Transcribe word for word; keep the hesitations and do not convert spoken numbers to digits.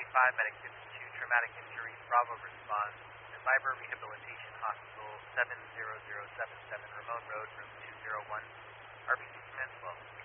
twenty-five, Medic fifty-two, traumatic injury, Bravo response, Cyber Rehabilitation Hospital, seven zero zero seven seven, Ramon Road, room two zero one, R B C commence, well.